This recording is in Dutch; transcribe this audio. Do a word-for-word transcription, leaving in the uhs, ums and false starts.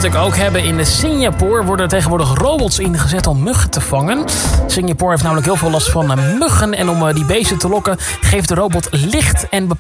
natuurlijk ook hebben. In Singapore worden er tegenwoordig robots ingezet om muggen te vangen. Singapore heeft namelijk heel veel last van muggen. En om die beesten te lokken geeft de robot licht en bepaalde